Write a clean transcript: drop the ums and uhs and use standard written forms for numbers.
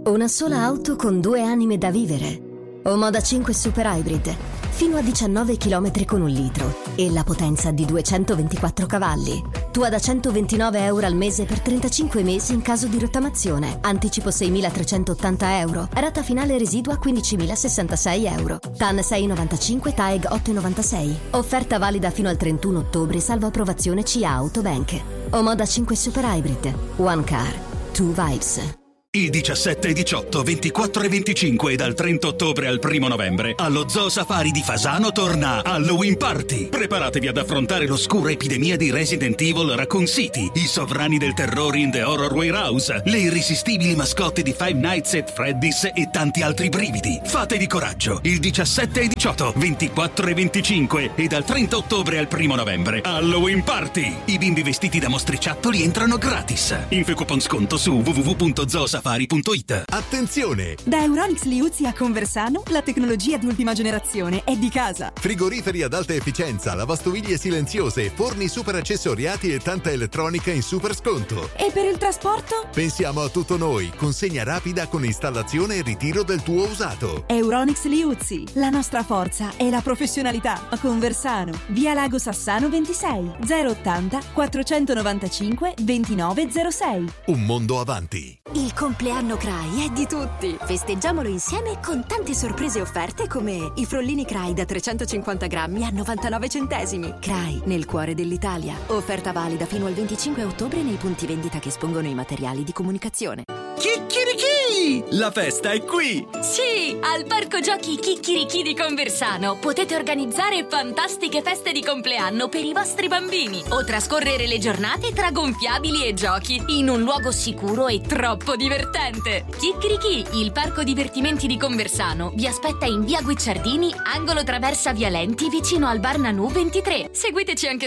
Una sola auto con 2 anime da vivere. Omoda 5 Super Hybrid, fino a 19 km con 1 litro e la potenza di 224 cavalli. Tua da €129 al mese per 35 mesi in caso di rottamazione. Anticipo €6.380. Rata finale residua €15.066. TAN 6,95, TAEG 8,96. Offerta valida fino al 31 ottobre, salvo approvazione CA Autobank. Omoda 5 Super Hybrid. One car, two vibes. Il 17, 18, 24 e 25 e dal 30 ottobre al 1 novembre allo Zoo Safari di Fasano torna Halloween Party. Preparatevi ad affrontare l'oscura epidemia di Resident Evil Raccoon City, i sovrani del terrore in The Horror Warehouse, le irresistibili mascotte di Five Nights at Freddy's e tanti altri brividi. Fatevi coraggio. Il 17 e 18, 24 e 25 e dal 30 ottobre al 1 novembre Halloween Party. I bimbi vestiti da mostriciattoli entrano gratis. Info e coupon sconto su www.zoosafari.it. Attenzione! Da Euronics Liuzzi a Conversano la tecnologia di ultima generazione è di casa. Frigoriferi ad alta efficienza, lavastoviglie silenziose, forni super accessoriati e tanta elettronica in super sconto. E per il trasporto? Pensiamo a tutto noi, consegna rapida con installazione e ritiro del tuo usato. Euronics Liuzzi, la nostra forza è la professionalità. A Conversano, via Lago Sassano 26, 080 495 2906. Un mondo avanti. Il compleanno CRAI è di tutti. Festeggiamolo insieme con tante sorprese offerte come i frollini CRAI da 350 grammi a 99 centesimi. CRAI, nel cuore dell'Italia. Offerta valida fino al 25 ottobre nei punti vendita che espongono i materiali di comunicazione. Chicchirichì! La festa è qui! Sì, al Parco Giochi Chicchirichì di Conversano potete organizzare fantastiche feste di compleanno per i vostri bambini o trascorrere le giornate tra gonfiabili e giochi in un luogo sicuro e troppo divertente. Chicchirichì, il parco divertimenti di Conversano, vi aspetta in via Guicciardini, angolo traversa Via Lenti, vicino al Bar Nanù 23. Seguiteci anche